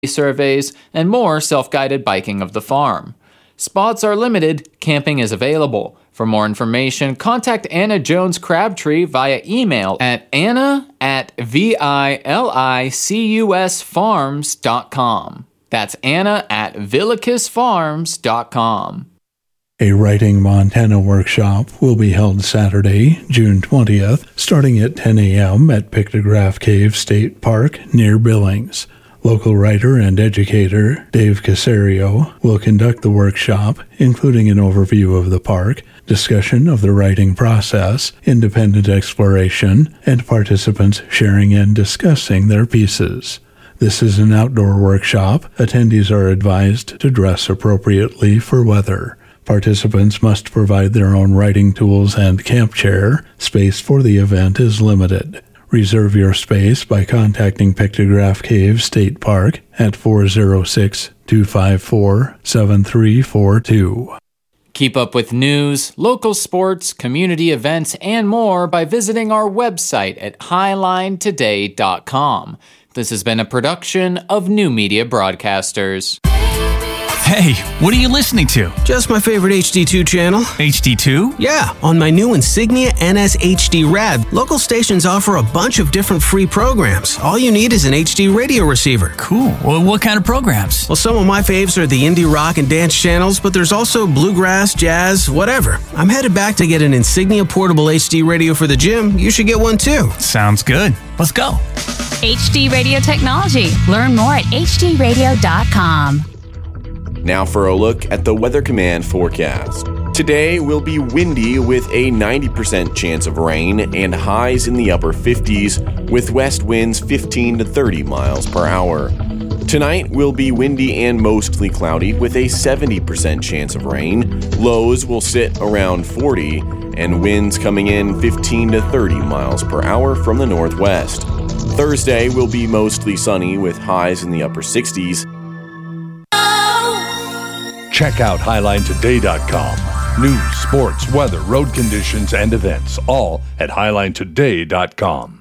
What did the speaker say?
surveys, and more self-guided biking of the farm. Spots are limited, camping is available. For more information, contact Anna Jones Crabtree via email at anna@vilicusfarms.com. That's anna@vilicusfarms.com. A Writing Montana workshop will be held Saturday, June 20th, starting at 10 a.m. at Pictograph Cave State Park near Billings. Local writer and educator Dave Casario will conduct the workshop, including an overview of the park, discussion of the writing process, independent exploration, and participants sharing and discussing their pieces. This is an outdoor workshop. Attendees are advised to dress appropriately for weather. Participants must provide their own writing tools and camp chair. Space for the event is limited. Reserve your space by contacting Pictograph Cave State Park at 406-254-7342. Keep up with news, local sports, community events, and more by visiting our website at highlinetoday.com. This has been a production of New Media Broadcasters. Hey, what are you listening to? Just my favorite HD2 channel. HD2? Yeah, on my new Insignia NS-HD Rad, local stations offer a bunch of different free programs. All you need is an HD radio receiver. Cool. Well, what kind of programs? Well, some of my faves are the indie rock and dance channels, but there's also bluegrass, jazz, whatever. I'm headed back to get an Insignia portable HD radio for the gym. You should get one too. Sounds good. Let's go. HD Radio Technology. Learn more at hdradio.com. Now for a look at the Weather Command forecast. Today will be windy with a 90% chance of rain and highs in the upper 50s with west winds 15 to 30 miles per hour. Tonight will be windy and mostly cloudy with a 70% chance of rain. Lows will sit around 40 and winds coming in 15 to 30 miles per hour from the northwest. Thursday will be mostly sunny with highs in the upper 60s. Check out HighlineToday.com. News, sports, weather, road conditions, and events, all at HighlineToday.com.